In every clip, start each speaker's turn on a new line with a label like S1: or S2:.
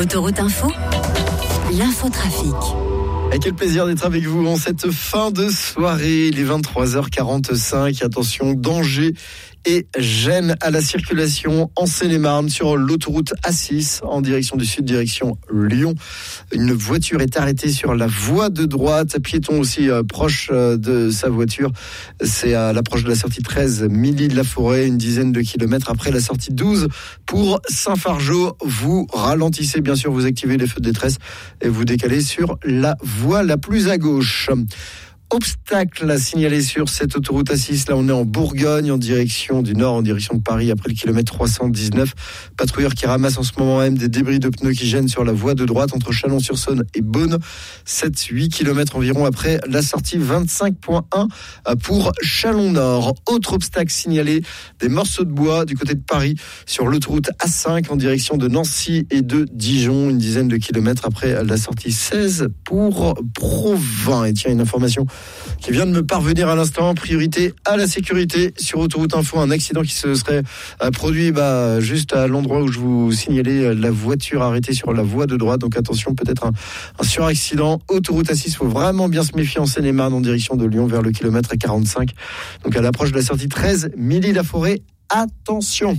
S1: Autoroute Info, l'infotrafic.
S2: Et quel plaisir d'être avec vous en cette fin de soirée, il est 23h45. Attention, danger et gêne à la circulation en Seine-et-Marne sur l'autoroute A6 en direction du sud, direction Lyon. Une voiture est arrêtée sur la voie de droite, piéton aussi proche de sa voiture. C'est à l'approche de la sortie 13, Milly-de-la-Forêt, une dizaine de kilomètres après la sortie 12 pour Saint-Fargeau. Vous ralentissez, bien sûr, vous activez les feux de détresse et vous décalez sur la voie la plus à gauche. Obstacle à signaler sur cette autoroute A6. Là, on est en Bourgogne, en direction du nord, en direction de Paris, après le kilomètre 319. Patrouilleurs qui ramassent en ce moment même des débris de pneus qui gênent sur la voie de droite entre Chalon-sur-Saône et Beaune. 7-8 kilomètres environ après la sortie 25.1 pour Chalon-Nord. Autre obstacle signalé, des morceaux de bois du côté de Paris sur l'autoroute A5 en direction de Nancy et de Dijon. Une dizaine de kilomètres après la sortie 16 pour Provins. Et tiens, une information qui vient de me parvenir à l'instant, priorité à la sécurité sur Autoroute Info, un accident qui se serait produit juste à l'endroit où je vous signalais la voiture arrêtée sur la voie de droite, donc attention, peut-être un suraccident. Autoroute A6, il faut vraiment bien se méfier en Seine-et-Marne en direction de Lyon vers le kilomètre 45, donc à l'approche de la sortie 13, Milly-la-Forêt, attention.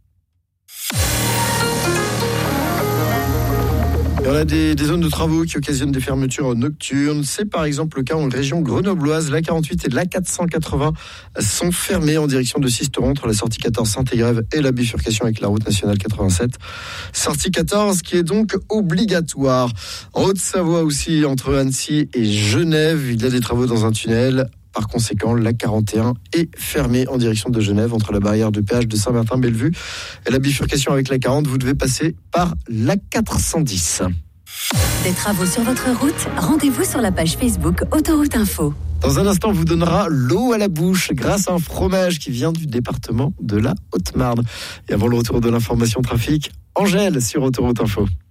S2: On a des zones de travaux qui occasionnent des fermetures nocturnes. C'est par exemple le cas en région grenobloise. La 48 et la 480 sont fermées en direction de Sisteron entre la sortie 14 Saint-Égrève et la bifurcation avec la route nationale 87. Sortie 14 qui est donc obligatoire. En Haute-Savoie aussi, entre Annecy et Genève, il y a des travaux dans un tunnel. Par conséquent, la 41 est fermée en direction de Genève entre la barrière de péage de Saint-Martin-Bellevue et la bifurcation avec la 40. Vous devez passer par la 410.
S1: Des travaux sur votre route, rendez-vous sur la page Facebook Autoroute Info.
S2: Dans un instant, on vous donnera l'eau à la bouche grâce à un fromage qui vient du département de la Haute-Marne. Et avant le retour de l'information trafic, Angèle sur Autoroute Info.